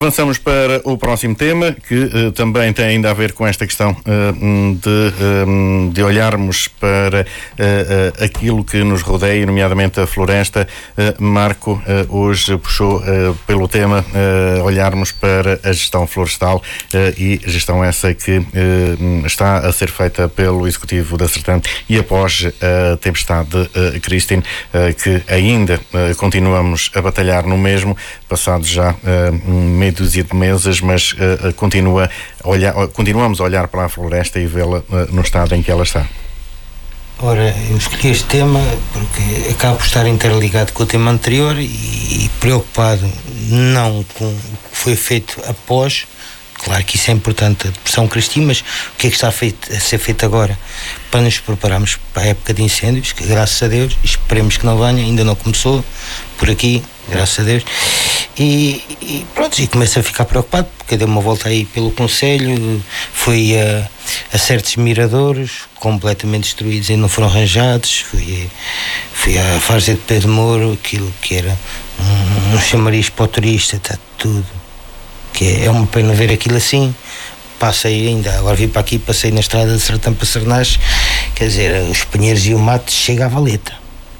Avançamos para o próximo tema, que também tem ainda a ver com esta questão de olharmos para aquilo que nos rodeia, nomeadamente a floresta. Marco hoje puxou pelo tema olharmos para a gestão florestal e gestão essa que está a ser feita pelo Executivo da Sertã e após a tempestade Christine, que ainda continuamos a batalhar no mesmo, passado já meio dúzia de meses, mas continuamos a olhar para a floresta e vê-la no estado em que ela está. Ora, eu escolhi este tema porque acabo por estar interligado com o tema anterior e preocupado não com o que foi feito após. Claro que isso é importante, a depressão Christine, mas o que é que está a ser feito agora para nos prepararmos para a época de incêndios, que graças a Deus, esperemos que não venha, ainda não começou por aqui, graças a Deus, e pronto, e começo a ficar preocupado, porque dei uma volta aí pelo concelho, fui a certos miradouros completamente destruídos e não foram arranjados, fui à Várzea de Pedro Mouro, aquilo que era um chamariz para o turista, está tudo, que é uma pena ver aquilo assim. Passei ainda, agora vim para aqui, passei na estrada de Sertã para Sernás, quer dizer, os pinheiros e o mato chega à valeta.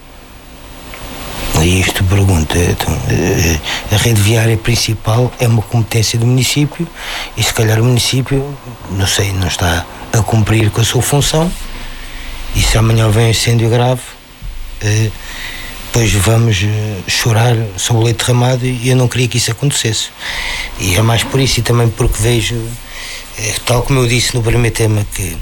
E isto pergunta, então, a rede viária principal é uma competência do município e se calhar o município, não sei, não está a cumprir com a sua função, e se amanhã vem um incêndio grave, depois vamos chorar sobre o leite derramado, e eu não queria que isso acontecesse. E é mais por isso, e também porque vejo, tal como eu disse no primeiro tema, que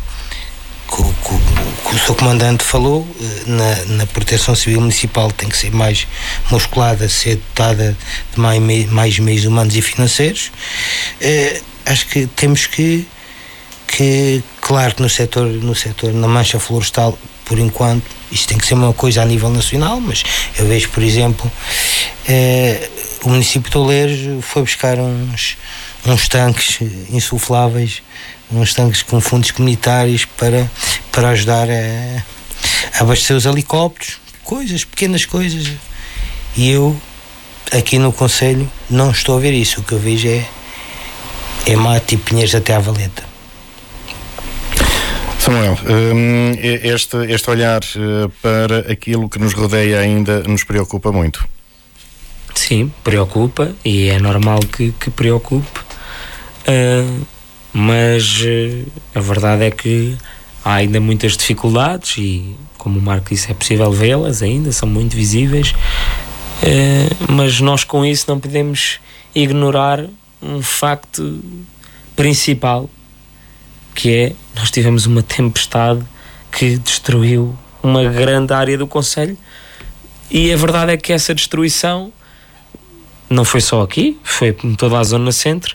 o seu comandante falou, na proteção civil municipal tem que ser mais musculada, ser dotada de mais meios humanos e financeiros. Acho que temos que claro que no setor, na mancha florestal, por enquanto, isto tem que ser uma coisa a nível nacional, mas eu vejo, por exemplo, o município de Oleiros foi buscar uns tanques insufláveis, uns tanques com fundos comunitários para ajudar a abastecer os helicópteros, pequenas coisas. E eu, aqui no concelho, não estou a ver isso. O que eu vejo é mato e pinheiros até à valeta. Samuel, este olhar para aquilo que nos rodeia ainda nos preocupa muito. Sim, preocupa, e é normal que preocupe, mas a verdade é que há ainda muitas dificuldades e, como o Marco disse, é possível vê-las ainda, são muito visíveis, mas nós com isso não podemos ignorar um facto principal, que é, nós tivemos uma tempestade que destruiu uma grande área do concelho, e a verdade é que essa destruição não foi só aqui, foi em toda a zona centro,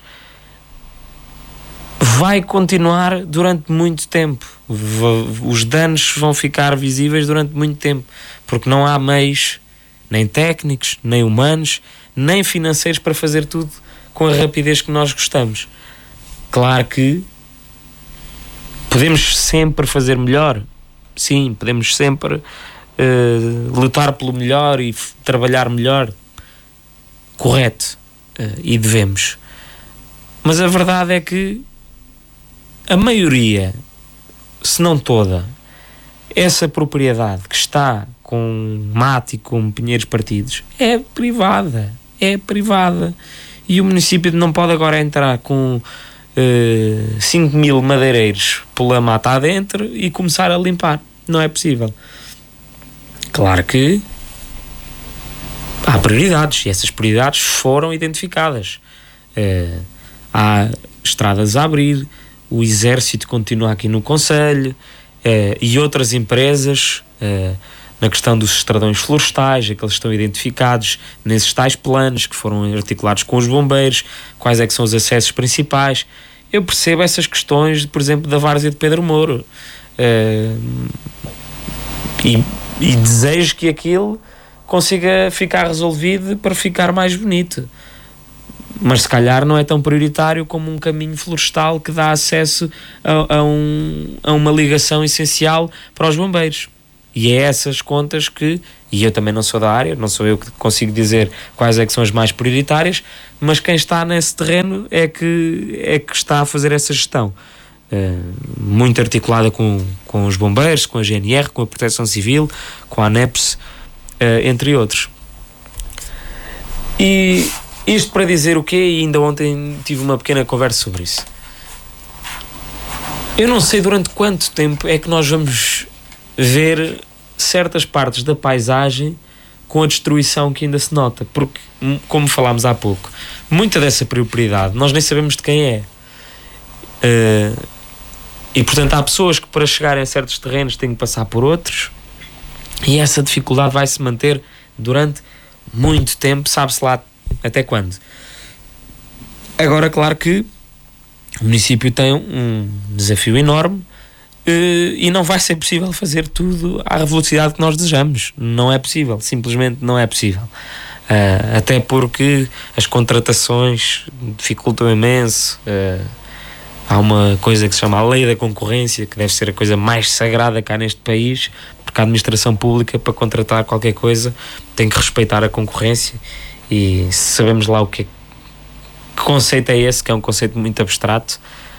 vai continuar durante muito tempo. Os danos vão ficar visíveis durante muito tempo, porque não há meios, nem técnicos, nem humanos, nem financeiros para fazer tudo com a rapidez que nós gostamos. Claro que podemos sempre fazer melhor, sim, podemos sempre lutar pelo melhor e trabalhar melhor, correto, e devemos, mas a verdade é que a maioria, se não toda, essa propriedade que está com mato e com pinheiros partidos é privada, e o município não pode agora entrar com 5.000 madeireiros pela mata adentro e começar a limpar. Não é possível. Claro que há prioridades, e essas prioridades foram identificadas. Há estradas a abrir, o Exército continua aqui no concelho, e outras empresas, na questão dos estradões florestais, aqueles que estão identificados nesses tais planos que foram articulados com os bombeiros, quais é que são os acessos principais. Eu percebo essas questões, por exemplo, da Várzea de Pedro Mouro, e desejo que aquilo consiga ficar resolvido para ficar mais bonito, mas se calhar não é tão prioritário como um caminho florestal que dá acesso a uma ligação essencial para os bombeiros. E é essas contas que, e eu também não sou da área, não sou eu que consigo dizer quais é que são as mais prioritárias, mas quem está nesse terreno é que está a fazer essa gestão. Muito articulada com os bombeiros, com a GNR, com a Proteção Civil, com a ANEPS, entre outros. E isto para dizer o quê? E ainda ontem tive uma pequena conversa sobre isso. Eu não sei durante quanto tempo é que nós vamos ver certas partes da paisagem com a destruição que ainda se nota, porque, como falámos há pouco, muita dessa prioridade nós nem sabemos de quem é. E portanto há pessoas que para chegarem a certos terrenos têm que passar por outros, e essa dificuldade vai se manter durante muito tempo, sabe-se lá até quando. Agora, claro que o município tem um desafio enorme, e não vai ser possível fazer tudo à velocidade que nós desejamos. Não é possível, simplesmente não é possível. Até porque as contratações dificultam imenso. Há uma coisa que se chama a lei da concorrência, que deve ser a coisa mais sagrada cá neste país, porque a administração pública, para contratar qualquer coisa, tem que respeitar a concorrência, e sabemos lá que conceito é esse, que é um conceito muito abstrato,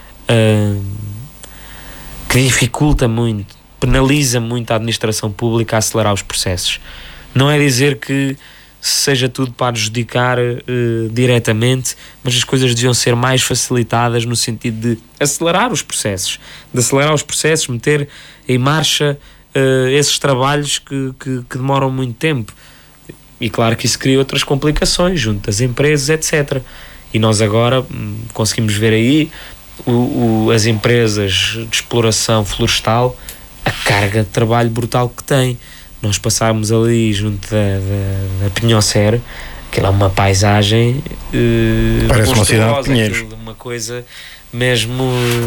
que dificulta muito, penaliza muito a administração pública a acelerar os processos. Não é dizer que seja tudo para adjudicar diretamente, mas as coisas deviam ser mais facilitadas no sentido de acelerar os processos, meter em marcha esses trabalhos que demoram muito tempo. E claro que isso cria outras complicações junto das empresas, etc. E nós agora conseguimos ver aí as empresas de exploração florestal, a carga de trabalho brutal que têm. Nós passámos ali junto da Pinhocer, que é uma paisagem parece uma cidade de Pinheiros, uma coisa mesmo,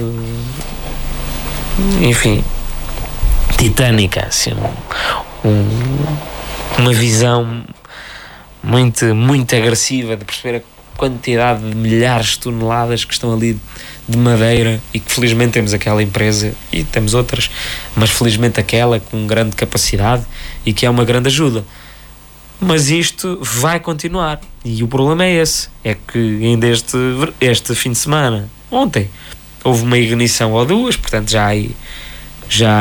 enfim, titânica, assim, uma visão muito agressiva de perceber a quantidade de milhares de toneladas que estão ali de madeira, e que felizmente temos aquela empresa e temos outras, mas felizmente aquela com grande capacidade e que é uma grande ajuda. Mas isto vai continuar, e o problema é esse, é que ainda este fim de semana, ontem, houve uma ignição ou duas, portanto já há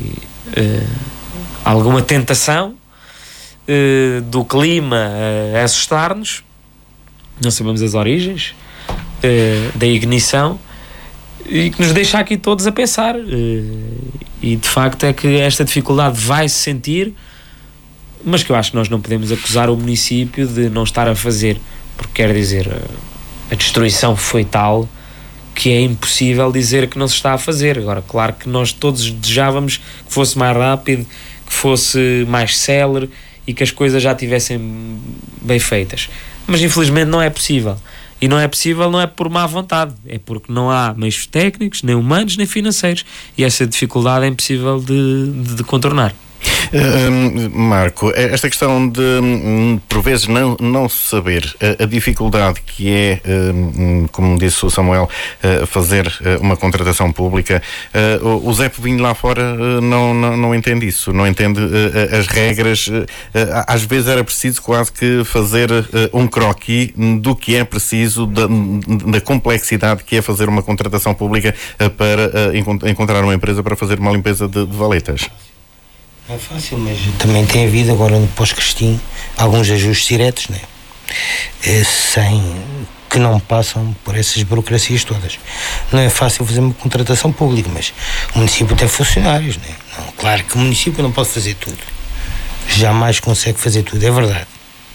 alguma tentação do clima a assustar-nos. Não sabemos as origens da ignição, e que nos deixa aqui todos a pensar, e de facto é que esta dificuldade vai se sentir, mas que eu acho que nós não podemos acusar o município de não estar a fazer, porque quer dizer, a destruição foi tal que é impossível dizer que não se está a fazer. Agora, claro que nós todos desejávamos que fosse mais rápido, que fosse mais célere e que as coisas já estivessem bem feitas, mas infelizmente não é possível. E não é possível, não é por má vontade, é porque não há meios técnicos, nem humanos, nem financeiros, e essa dificuldade é impossível de contornar. Marco, esta questão de por vezes não saber a dificuldade que é, como disse o Samuel, fazer uma contratação pública, o Zé Povinho lá fora não entende isso, não entende as regras. Às vezes era preciso quase que fazer um croquis do que é preciso, da complexidade que é fazer uma contratação pública para encontrar uma empresa para fazer uma limpeza de valetas. Não é fácil, mas também tem havido agora no pós-Cristim alguns ajustes diretos, né? Que não passam por essas burocracias todas. Não é fácil fazer uma contratação pública, mas o município tem funcionários, né? Não, claro que o município não pode fazer tudo, jamais consegue fazer tudo, é verdade.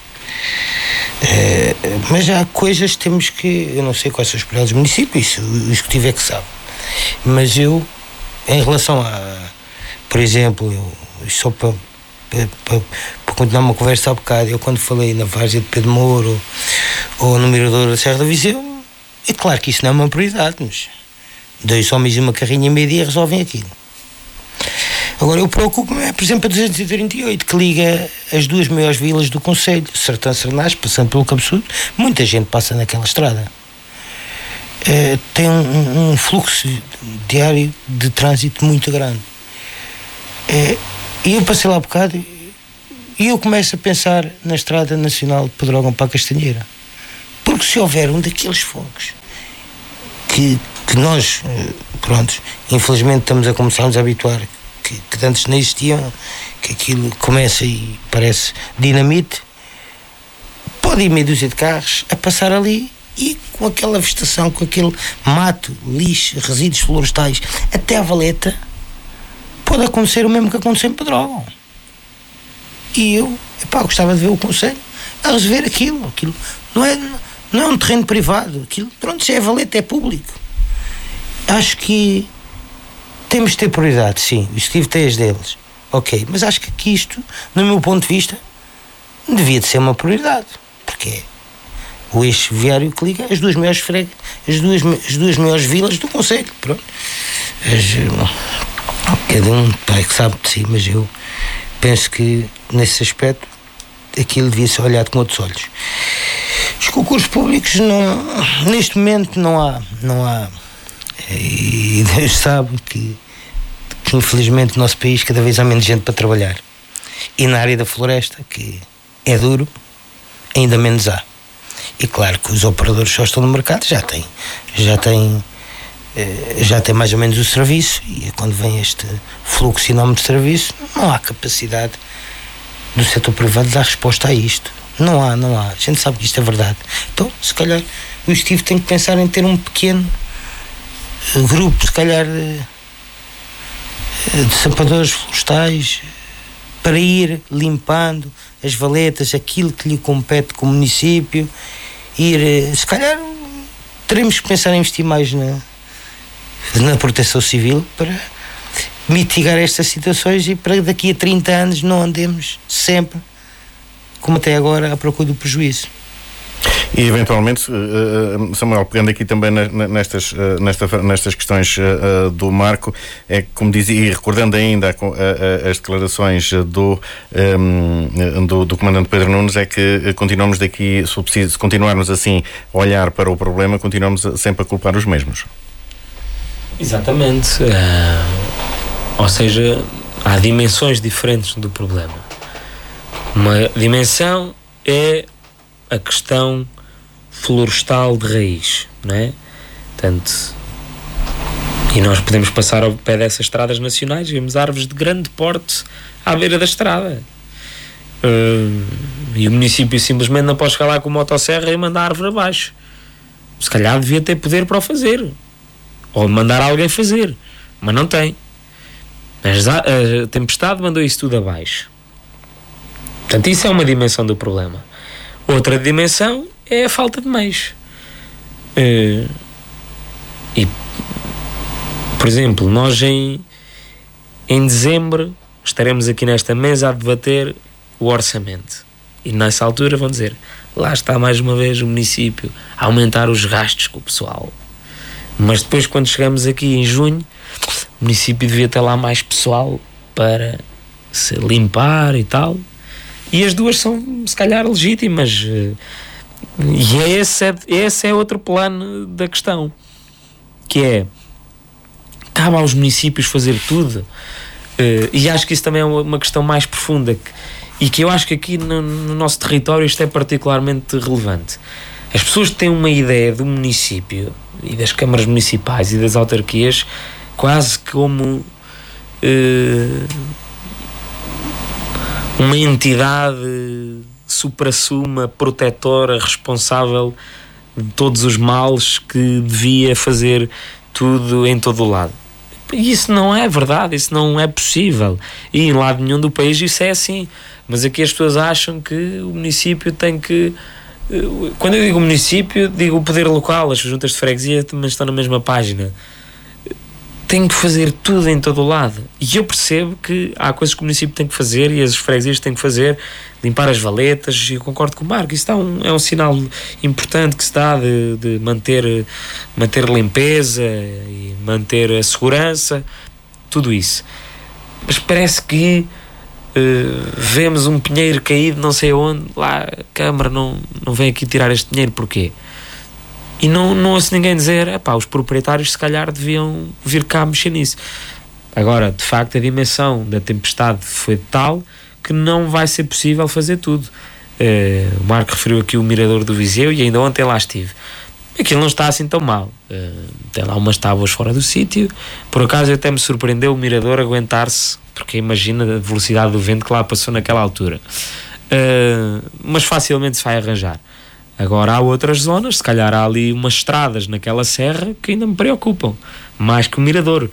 Mas há coisas que temos que, eu não sei quais são os prioridades do município, isso o executivo é que sabe, mas eu, em relação a, por exemplo, só para continuar uma conversa há bocado, eu quando falei na várzea de Pedro Mouro ou no mirador da Serra da Viseu, é claro que isso não é uma prioridade, mas 2 homens e uma carrinha em meio-dia resolvem aquilo. Agora eu preocupo-me, por exemplo, a 238, que liga as 2 maiores vilas do concelho, Sertã-Sernás, passando pelo Cabeçudo. Muita gente passa naquela estrada. Tem um fluxo diário de trânsito muito grande. E eu passei lá um bocado E eu começo a pensar na Estrada Nacional de Pedrógão para a Castanheira. Porque se houver um daqueles fogos que nós, pronto, infelizmente estamos a começar-nos a habituar, que antes não existiam, que aquilo começa e parece dinamite, pode ir meia dúzia de carros a passar ali e com aquela vegetação, com aquele mato, lixo, resíduos florestais, até a valeta, pode acontecer o mesmo que aconteceu em Pedrógão. E eu, gostava de ver o conselho a resolver aquilo não é um terreno privado, aquilo, pronto, se é valeta, é público. Acho que temos de ter prioridade, sim, o Steve tem as deles, ok, mas acho que aqui isto, no meu ponto de vista, devia de ser uma prioridade, porque é o eixo viário que liga as duas maiores as duas maiores vilas do concelho, pronto. Cada um é que sabe de si, mas eu penso que nesse aspecto aquilo devia ser olhado com outros olhos. Os concursos públicos neste momento não há e Deus sabe que infelizmente no nosso país cada vez há menos gente para trabalhar, e na área da floresta, que é duro, ainda menos há. E claro que os operadores só estão no mercado, já têm mais ou menos o serviço, e quando vem este fluxo enorme de serviço, não há capacidade do setor privado de dar resposta a isto. Não há. A gente sabe que isto é verdade. Então, se calhar, o Steve tem que pensar em ter um pequeno grupo, se calhar, de sapadores florestais, para ir limpando as valetas, aquilo que lhe compete com o município, se calhar, teremos que pensar em investir mais na proteção civil para mitigar estas situações e para daqui a 30 anos não andemos sempre, como até agora, à procura do prejuízo. E eventualmente, Samuel, pegando aqui também nestas questões do Marco, é como dizia, e recordando ainda as declarações do comandante Pedro Nunes, é que continuamos daqui, se continuarmos assim a olhar para o problema, continuamos sempre a culpar os mesmos. Exatamente. Ou seja, há dimensões diferentes do problema. Uma dimensão é a questão florestal de raiz, não é? Portanto, e nós podemos passar ao pé dessas estradas nacionais e vemos árvores de grande porte à beira da estrada. E o município simplesmente não pode chegar lá com motosserra e mandar a árvore abaixo. Se calhar devia ter poder para o fazer, ou mandar alguém fazer, mas não tem. Mas a tempestade mandou isso tudo abaixo. Portanto, isso é uma dimensão do problema. Outra dimensão é a falta de meios. E, por exemplo, nós em dezembro estaremos aqui nesta mesa a debater o orçamento. E nessa altura vão dizer, lá está mais uma vez o município a aumentar os gastos com o pessoal. Mas depois, quando chegamos aqui em junho, o município devia ter lá mais pessoal para se limpar e tal. E as duas são, se calhar, legítimas. E esse é outro plano da questão, que é, cabe aos municípios fazer tudo. E acho que isso também é uma questão mais profunda, e que eu acho que aqui no nosso território isto é particularmente relevante. As pessoas têm uma ideia do município e das câmaras municipais e das autarquias quase como uma entidade supra-suma, protetora, responsável de todos os males, que devia fazer tudo em todo o lado. E isso não é verdade, isso não é possível. E em lado nenhum do país isso é assim. Mas aqui as pessoas acham que o município tem que... Quando eu digo município, digo o poder local, as juntas de freguesia também estão na mesma página. Tem que fazer tudo em todo o lado. E eu percebo que há coisas que o município tem que fazer e as freguesias têm que fazer, limpar as valetas, e eu concordo com o Marco, isso é um sinal importante que se dá de manter limpeza e manter a segurança, tudo isso. Mas parece que vemos um pinheiro caído não sei onde, lá a Câmara não vem aqui tirar este dinheiro, porquê? E não ouço ninguém dizer, os proprietários se calhar deviam vir cá mexer nisso. Agora, de facto, a dimensão da tempestade foi tal que não vai ser possível fazer tudo. O Marco referiu aqui o Mirador do Viseu e ainda ontem lá estive. Aquilo não está assim tão mal. Tem lá umas tábuas fora do sítio. Por acaso até me surpreendeu o Mirador aguentar-se, porque imagina a velocidade do vento que lá passou naquela altura. Mas facilmente se vai arranjar. Agora há outras zonas, se calhar há ali umas estradas naquela serra que ainda me preocupam, mais que o Mirador.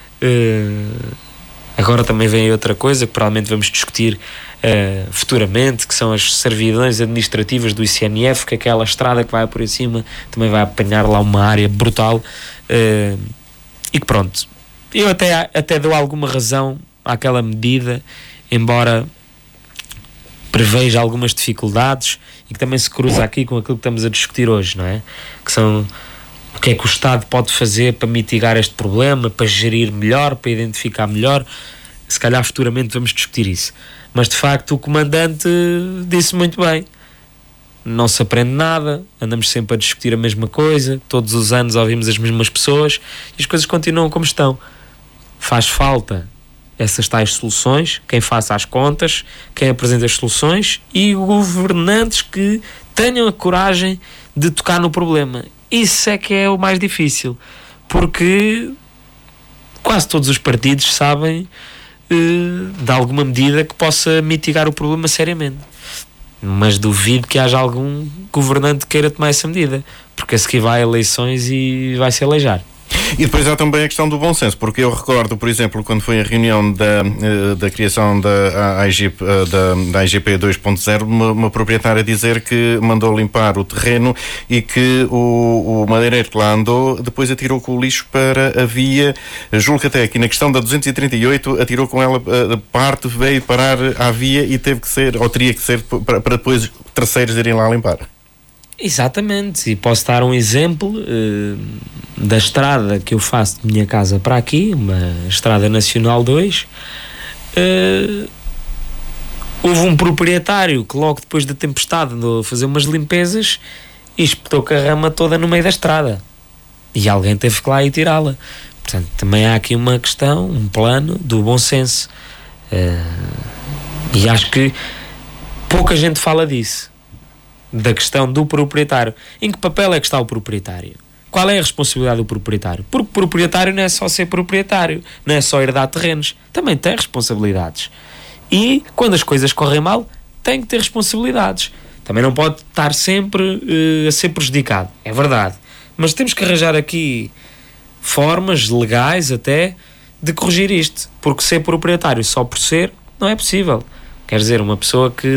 Agora também vem outra coisa que provavelmente vamos discutir futuramente, que são as servidões administrativas do ICNF, que aquela estrada que vai por aí cima também vai apanhar lá uma área brutal, e que pronto, eu até dou alguma razão àquela medida, embora preveja algumas dificuldades e que também se cruza aqui com aquilo que estamos a discutir hoje, não é? Que são o que é que o Estado pode fazer para mitigar este problema, para gerir melhor, para identificar melhor. Se calhar futuramente vamos discutir isso. Mas de facto o comandante disse muito bem, não se aprende nada, andamos sempre a discutir a mesma coisa, todos os anos ouvimos as mesmas pessoas e as coisas continuam como estão. Faz falta essas tais soluções, quem faça as contas, quem apresenta as soluções e governantes que tenham a coragem de tocar no problema. Isso é que é o mais difícil, porque quase todos os partidos sabem de alguma medida que possa mitigar o problema seriamente, mas duvido que haja algum governante que queira tomar essa medida, porque a seguir vai a eleições e vai se aleijar. E depois há também a questão do bom senso, porque eu recordo, por exemplo, quando foi a reunião da criação da IGP 2.0, uma proprietária dizer que mandou limpar o terreno e que o madeireiro que lá andou depois atirou com o lixo para a via. Julgo que até aqui na questão da 238 atirou com ela parte, veio parar à via e teve que ser, ou teria que ser, para depois terceiros irem lá limpar. Exatamente, e posso dar um exemplo da estrada que eu faço de minha casa para aqui, uma estrada nacional 2. Houve um proprietário que logo depois da tempestade andou a fazer umas limpezas e espetou com a rama toda no meio da estrada e alguém teve que lá ir tirá-la. Portanto, também há aqui uma questão, um plano do bom senso, e acho que pouca gente fala disso, da questão do proprietário. Em que papel é que está o proprietário? Qual é a responsabilidade do proprietário? Porque o proprietário não é só ser proprietário, não é só herdar terrenos, também tem responsabilidades. E quando as coisas correm mal, tem que ter responsabilidades. Também não pode estar sempre a ser prejudicado, é verdade. Mas temos que arranjar aqui formas legais até de corrigir isto, porque ser proprietário só por ser não é possível. Quer dizer, uma pessoa que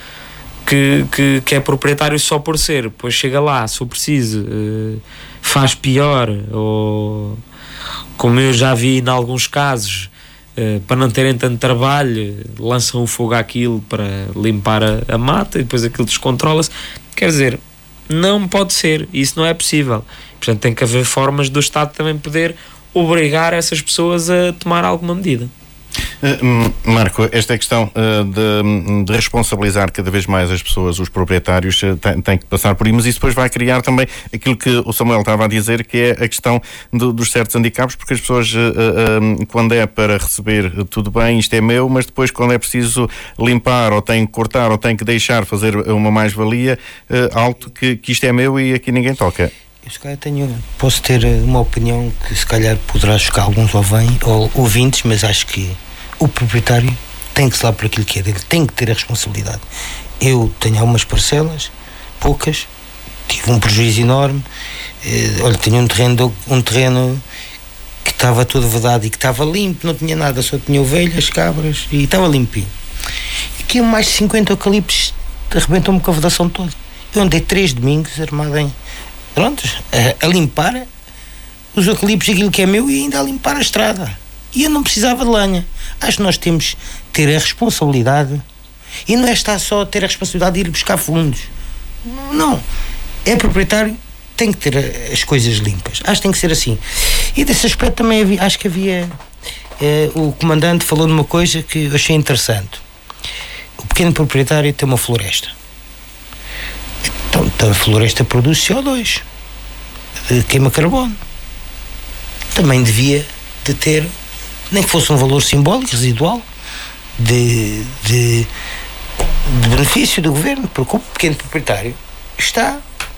é proprietário só por ser, depois chega lá, se for preciso, faz pior, ou como eu já vi em alguns casos, para não terem tanto trabalho, lançam o fogo àquilo para limpar a mata e depois aquilo descontrola-se. Quer dizer, não pode ser, isso não é possível. Portanto, tem que haver formas do Estado também poder obrigar essas pessoas a tomar alguma medida. Marco, esta questão de responsabilizar cada vez mais as pessoas, os proprietários, tem que passar por aí, mas isso depois vai criar também aquilo que o Samuel estava a dizer, que é a questão dos certos handicaps, porque as pessoas, quando é para receber, tudo bem, isto é meu, mas depois quando é preciso limpar, ou tem que cortar, ou tem que deixar fazer uma mais-valia, alto, que isto é meu e aqui ninguém toca. Eu se calhar posso ter uma opinião que se calhar poderá chocar alguns ouvintes, mas acho que o proprietário tem que zelar por aquilo que é dele, tem que ter a responsabilidade. Eu tenho algumas parcelas, poucas, tive um prejuízo enorme. Olha, tinha um terreno que estava todo vedado e que estava limpo, não tinha nada, só tinha ovelhas, cabras e estava limpinho. E aqui mais de 50 eucaliptos arrebentou-me com a vedação toda. Eu andei 3 domingos armado a limpar os eucaliptos, aquilo que é meu, e ainda a limpar a estrada. E eu não precisava de lenha. Acho que nós temos que ter a responsabilidade, e não é estar só a ter a responsabilidade de ir buscar fundos. Não. É proprietário, tem que ter as coisas limpas. Acho que tem que ser assim. E desse aspecto também acho que havia... o comandante falou de uma coisa que eu achei interessante. O pequeno proprietário tem uma floresta. Então a floresta produz CO2, queima carbono. Também devia de ter, nem que fosse um valor simbólico, residual, de benefício do governo, porque o pequeno proprietário está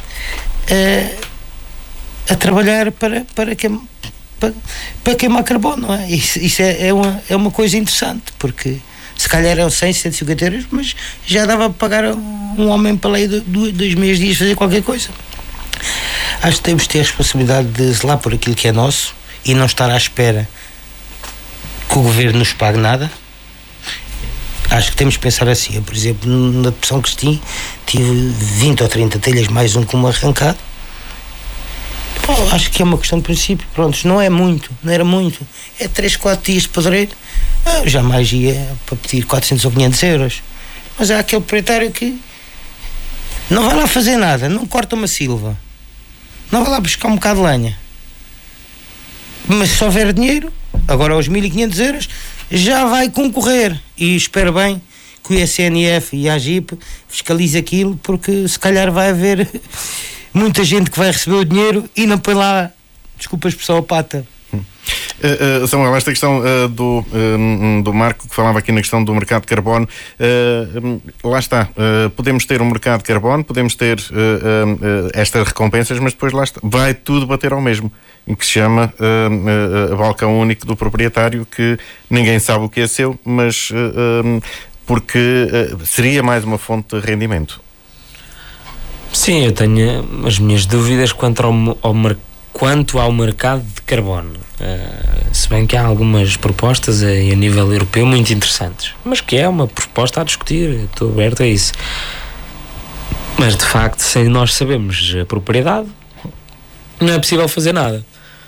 a trabalhar para queimar carbono, não é? Isso é uma coisa interessante, porque se calhar eram 100, 150 euros, mas já dava para pagar um homem para aí 2 meses dias fazer qualquer coisa. Acho que temos de ter a responsabilidade de zelar por aquilo que é nosso e não estar à espera que o governo nos pague nada. Acho que temos de pensar assim. Eu, por exemplo, na São Cristim tive 20 ou 30 telhas, mais um como arrancado. Acho que é uma questão de princípio. Pronto, não era muito. É 3, 4 dias de pedreiro. Eu jamais ia para pedir 400 ou 500 euros. Mas há aquele proprietário que não vai lá fazer nada, não corta uma silva, não vai lá buscar um bocado de lenha. Mas se houver dinheiro, agora aos 1500 euros, já vai concorrer. E espero bem que o ICNF e a AGIP fiscalize aquilo, porque se calhar vai haver muita gente que vai receber o dinheiro e não põe lá, desculpa a expressão, a pata. Samuel, esta questão do Marco, que falava aqui na questão do mercado de carbono, lá está, podemos ter um mercado de carbono, podemos ter estas recompensas, mas depois lá está, vai tudo bater ao mesmo, em que se chama balcão único do proprietário, que ninguém sabe o que é seu, mas porque seria mais uma fonte de rendimento. Sim, eu tenho as minhas dúvidas quanto ao mercado de carbono, se bem que há algumas propostas a nível europeu muito interessantes, mas que é uma proposta a discutir, estou aberto a isso. Mas de facto, sem nós sabermos a propriedade, não é possível fazer nada.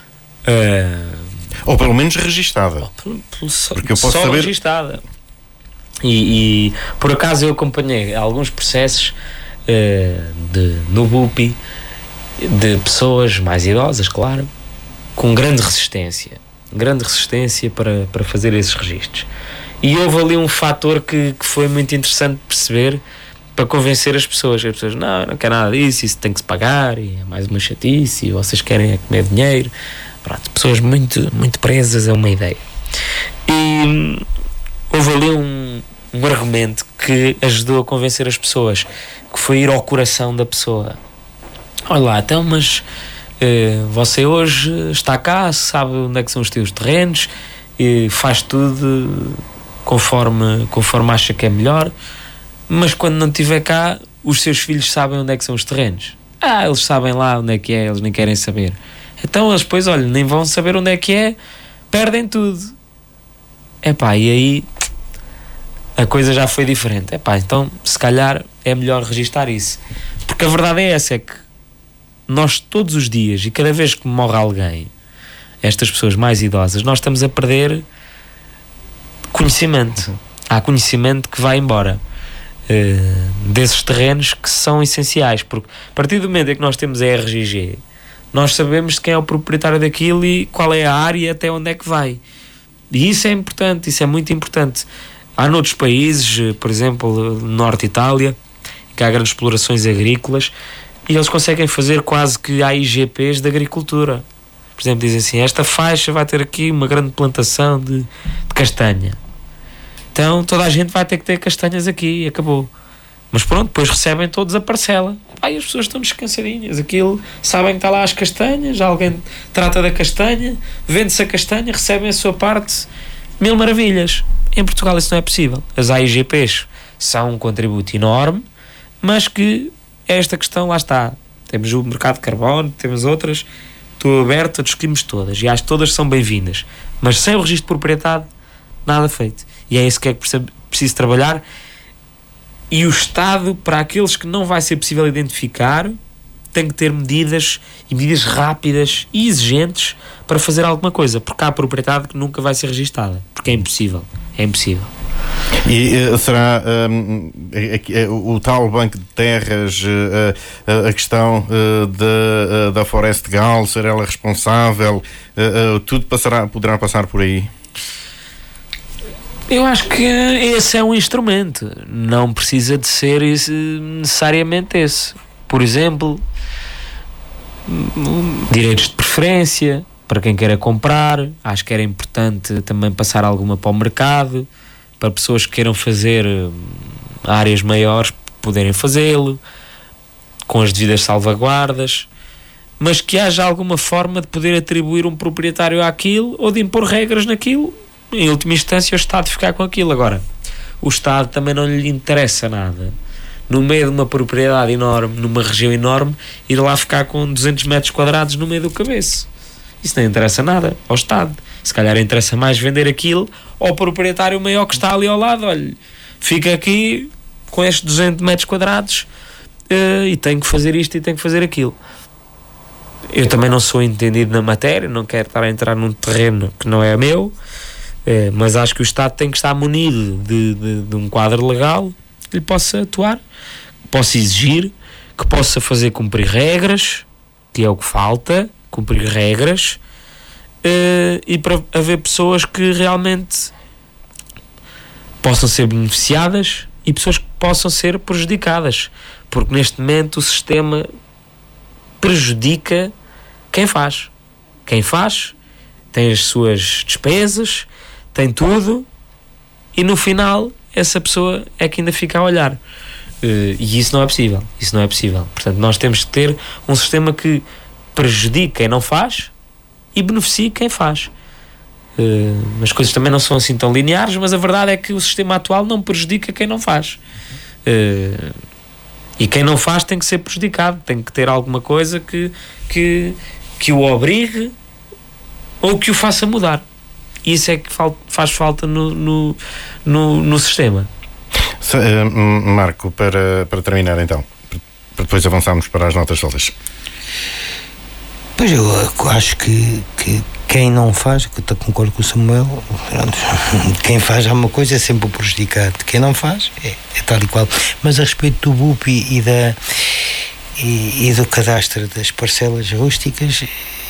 Ou pelo menos registada. Porque eu posso só saber... registada. E por acaso eu acompanhei alguns processos no BUPI de pessoas mais idosas, claro, com grande resistência para fazer esses registros. E houve ali um fator que foi muito interessante perceber, para convencer as pessoas. As pessoas, não quer nada disso, isso tem que se pagar, e é mais uma chatice, e vocês querem é comer dinheiro. Pronto, pessoas muito, muito presas a uma ideia. E houve ali um argumento que ajudou a convencer as pessoas, que foi ir ao coração da pessoa. Olha lá, então, mas você hoje está cá, sabe onde é que são os teus terrenos, e faz tudo conforme acha que é melhor, mas quando não estiver cá, os seus filhos sabem onde é que são os terrenos. Eles sabem lá onde é que é, eles nem querem saber. Então eles depois, olha, nem vão saber onde é que é, perdem tudo. E aí a coisa já foi diferente. Então se calhar é melhor registar isso. Porque a verdade é essa, é que nós todos os dias, e cada vez que morre alguém, estas pessoas mais idosas, nós estamos a perder conhecimento. Há conhecimento que vai embora desses terrenos que são essenciais, porque a partir do momento em que nós temos a RGG, nós sabemos quem é o proprietário daquilo e qual é a área e até onde é que vai. E isso é importante, isso é muito importante. Há noutros países, por exemplo, no norte de Itália, que há grandes explorações agrícolas, e eles conseguem fazer quase que AIGPs de agricultura. Por exemplo, dizem assim, esta faixa vai ter aqui uma grande plantação de castanha. Então toda a gente vai ter que ter castanhas aqui e acabou. Mas pronto, depois recebem todos a parcela. E as pessoas estão descansadinhas. Aquilo, sabem que está lá as castanhas, alguém trata da castanha, vende-se a castanha, recebem a sua parte, 1000 maravilhas. Em Portugal isso não é possível. As AIGPs são um contributo enorme, mas que esta questão, lá está. Temos o mercado de carbono, temos outras, estou aberto a discutirmos todas, e acho que todas são bem-vindas. Mas sem o registro de propriedade, nada feito. E é isso que é preciso trabalhar. E o Estado, para aqueles que não vai ser possível identificar, tem que ter medidas rápidas e exigentes para fazer alguma coisa, porque há propriedade que nunca vai ser registada, porque é impossível. E será o tal banco de terras, a questão da Floresta de Gal, ser ela responsável, tudo poderá passar por aí? Eu acho que esse é um instrumento, não precisa de ser necessariamente esse. Por exemplo, direitos de preferência para quem queira comprar. Acho que era importante também passar alguma para o mercado, para pessoas que queiram fazer áreas maiores poderem fazê-lo, com as devidas salvaguardas, mas que haja alguma forma de poder atribuir um proprietário àquilo ou de impor regras naquilo. Em última instância, o Estado ficar com aquilo. Agora, o Estado também não lhe interessa nada, no meio de uma propriedade enorme, numa região enorme, ir lá ficar com 200 metros quadrados no meio do cabeço. Isso não interessa nada ao Estado. Se calhar interessa mais vender aquilo ao proprietário maior que está ali ao lado. Olha, fica aqui com estes 200 metros quadrados e tenho que fazer isto e tenho que fazer aquilo. Eu também não sou entendido na matéria, não quero estar a entrar num terreno que não é meu, mas acho que o Estado tem que estar munido de um quadro legal que lhe possa atuar, que possa exigir, que possa fazer cumprir regras, que é o que falta, cumprir regras, e para haver pessoas que realmente possam ser beneficiadas e pessoas que possam ser prejudicadas, porque neste momento o sistema prejudica quem faz. Quem faz tem as suas despesas, tem tudo, e no final essa pessoa é que ainda fica a olhar. E isso não é possível. Isso não é possível. Portanto, nós temos que ter um sistema que prejudique quem não faz e beneficie quem faz. As coisas também não são assim tão lineares, mas a verdade é que o sistema atual não prejudica quem não faz. E quem não faz tem que ser prejudicado, tem que ter alguma coisa que o obrigue ou que o faça mudar. Isso é que faz falta no sistema. Marco, para terminar então, para depois avançarmos para as notas soltas. Pois eu acho que quem não faz, que eu concordo com o Samuel, quem faz alguma coisa é sempre o prejudicado, quem não faz é tal e qual. Mas a respeito do BUP e do cadastro das parcelas rústicas,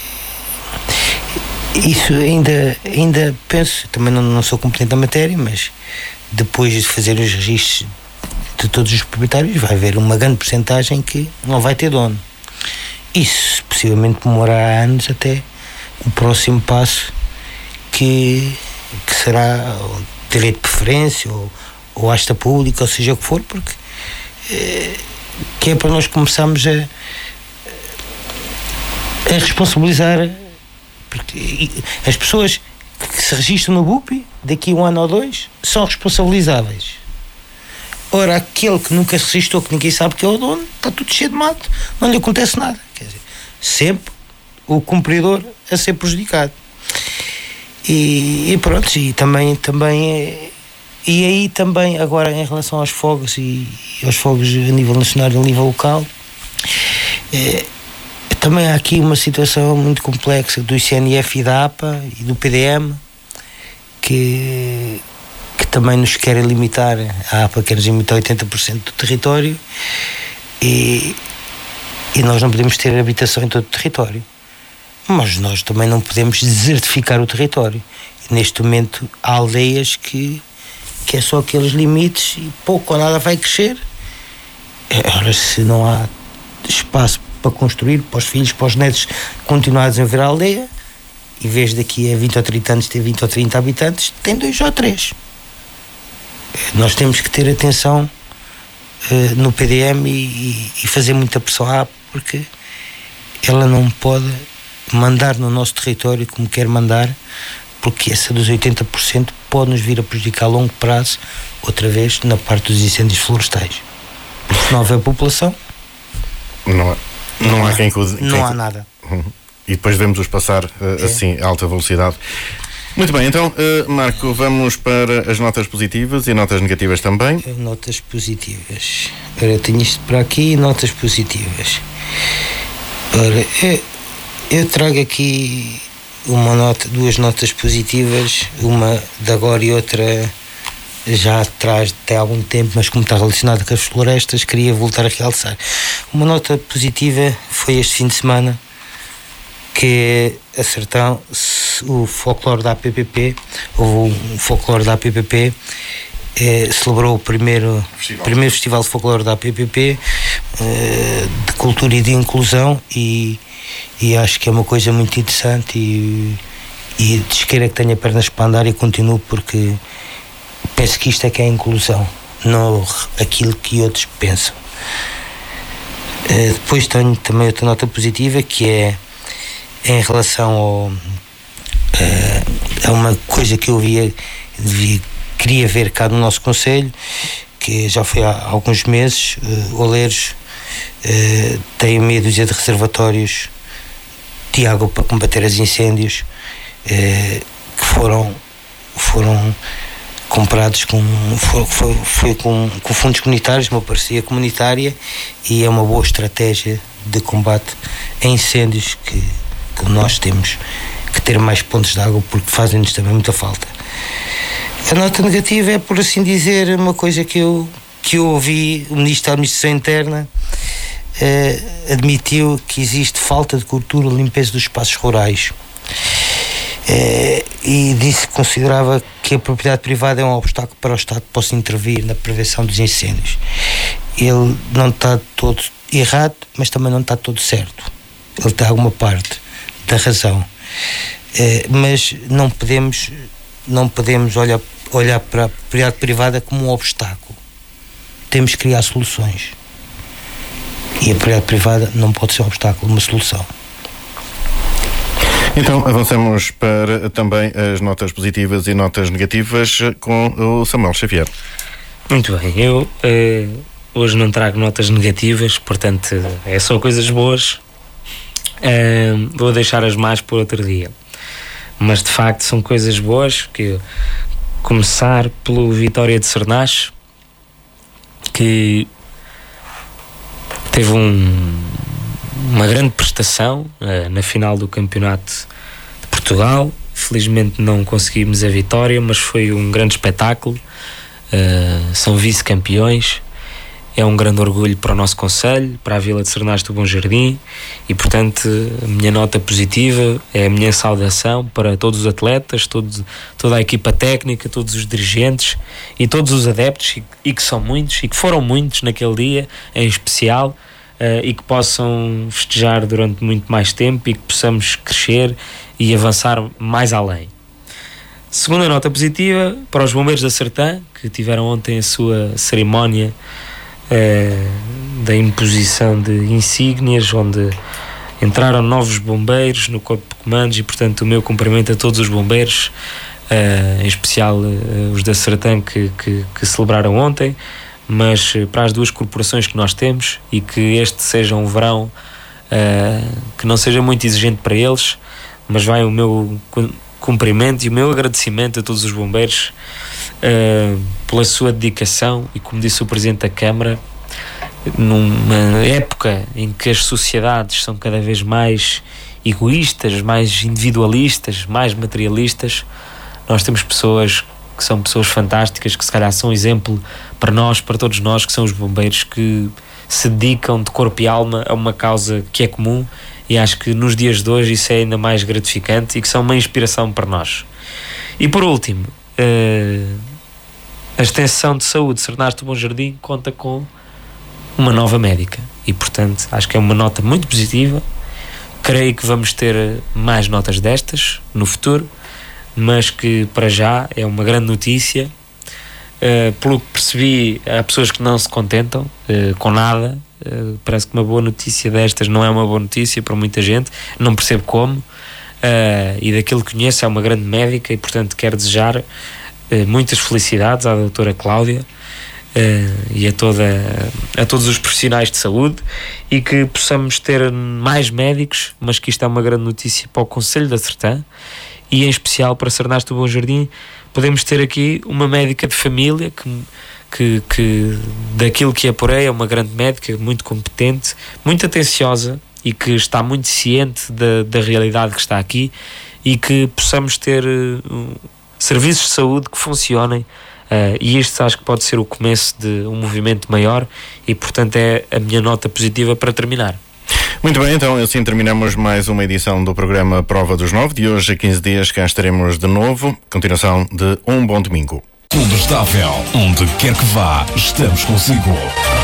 isso ainda penso, também não sou competente na matéria, mas depois de fazer os registros de todos os proprietários vai haver uma grande porcentagem que não vai ter dono. Isso possivelmente demorará anos até o próximo passo que será o direito de preferência ou asta pública, ou seja o que for, porque que é para nós começarmos a responsabilizar, porque as pessoas que se registram no BUP daqui a 1 ano ou 2 são responsabilizáveis. Ora, aquele que nunca se registrou, que ninguém sabe que é o dono, está tudo cheio de mato, não lhe acontece nada. Quer dizer, sempre o cumpridor a ser prejudicado. E pronto, e também e aí também agora em relação aos fogos e aos fogos a nível nacional e a nível local, também há aqui uma situação muito complexa do ICNF e da APA e do PDM que também nos querem limitar. A APA quer nos limitar 80% do território e nós não podemos ter habitação em todo o território, mas nós também não podemos desertificar o território. E neste momento há aldeias que é só aqueles limites e pouco ou nada vai crescer. Ora, se não há espaço para construir, para os filhos, para os netos continuar a desenvolver a aldeia, em vez daqui a 20 ou 30 anos ter 20 ou 30 habitantes, tem 2 ou 3. Nós temos que ter atenção no PDM e fazer muita pressão à APA, porque ela não pode mandar no nosso território como quer mandar, porque essa dos 80% pode nos vir a prejudicar a longo prazo, outra vez, na parte dos incêndios florestais. Porque se não houver população, não há quem cuide. Não há nada. E depois devemos-os passar assim, a alta velocidade. Muito bem, então, Marco, vamos para as notas positivas e notas negativas também. Notas positivas. Ora, tenho isto para aqui, notas positivas. Ora, eu trago aqui duas notas positivas, uma de agora e outra já atrás de algum tempo, mas como está relacionada com as florestas, queria voltar a realçar. Uma nota positiva foi este fim de semana, que a Sertão, o folclore da APPP, houve um folclore da APPP, celebrou o primeiro festival de folclore da APPP, de cultura e de inclusão, e acho que é uma coisa muito interessante, e Deus queira que tenha pernas para andar e continue, porque penso que isto é que é a inclusão, não aquilo que outros pensam. Depois tenho também outra nota positiva, que é em relação a uma coisa que eu queria ver cá no nosso concelho, que já foi há alguns meses. Oleiros tem meia dúzia de reservatórios de água para combater os incêndios, que foram comprados com fundos comunitários, uma parceria comunitária, e é uma boa estratégia de combate a incêndios que nós temos que ter mais pontos de água, porque fazem-nos também muita falta. A nota negativa é, por assim dizer, uma coisa que eu ouvi. O Ministro da Administração Interna admitiu que existe falta de cultura e limpeza dos espaços rurais, e disse que considerava que a propriedade privada é um obstáculo para o Estado que possa intervir na prevenção dos incêndios. Ele não está todo errado, mas também não está todo certo. Ele tem alguma parte da razão, mas não podemos olhar para a propriedade privada como um obstáculo. Temos que criar soluções, e a propriedade privada não pode ser um obstáculo, uma solução. Então avançamos para também as notas positivas e notas negativas com o Samuel Xavier. Muito bem, eu hoje não trago notas negativas, portanto é só coisas boas. Vou deixar as más por outro dia, mas de facto são coisas boas. Que começar pelo Vitória de Sernás, que teve uma grande prestação na final do Campeonato de Portugal. Felizmente não conseguimos a vitória, mas foi um grande espetáculo. São vice-campeões. É um grande orgulho para o nosso concelho, para a Vila de Sernás do Bom Jardim, e portanto a minha nota positiva é a minha saudação para todos os atletas, toda a equipa técnica, todos os dirigentes e todos os adeptos, e que são muitos, e que foram muitos naquele dia em especial, e que possam festejar durante muito mais tempo, e que possamos crescer e avançar mais além. Segunda nota positiva para os bombeiros da Sertã, que tiveram ontem a sua cerimónia da imposição de insígnias, onde entraram novos bombeiros no corpo de comandos, e portanto o meu cumprimento a todos os bombeiros, em especial os da Sertã que celebraram ontem, mas para as duas corporações que nós temos, e que este seja um verão que não seja muito exigente para eles, mas vai o meu cumprimento e o meu agradecimento a todos os bombeiros pela sua dedicação. E como disse o Presidente da Câmara, numa época em que as sociedades são cada vez mais egoístas, mais individualistas, mais materialistas, nós temos pessoas que são pessoas fantásticas, que se calhar são exemplo para nós, para todos nós, que são os bombeiros, que se dedicam de corpo e alma a uma causa que é comum, e acho que nos dias de hoje isso é ainda mais gratificante, e que são uma inspiração para nós. E por último, a extensão de saúde de Sernás do Bom Jardim conta com uma nova médica, e portanto acho que é uma nota muito positiva. Creio que vamos ter mais notas destas no futuro, mas que para já é uma grande notícia. Pelo que percebi, há pessoas que não se contentam com nada. Parece que uma boa notícia destas não é uma boa notícia para muita gente, não percebo como, e daquilo que conheço é uma grande médica, e portanto quero desejar muitas felicidades à doutora Cláudia, e a todos os profissionais de saúde, e que possamos ter mais médicos, mas que isto é uma grande notícia para o Concelho da Sertã, e em especial para Sernás do Bom Jardim. Podemos ter aqui uma médica de família que daquilo que apurei é uma grande médica, muito competente, muito atenciosa, e que está muito ciente da realidade que está aqui, e que possamos ter serviços de saúde que funcionem, e isto acho que pode ser o começo de um movimento maior, e portanto é a minha nota positiva para terminar. Muito bem, então assim terminamos mais uma edição do programa Prova dos 9. De hoje a 15 dias cá estaremos de novo. Continuação de um bom domingo. Condestável, onde quer que vá, estamos consigo.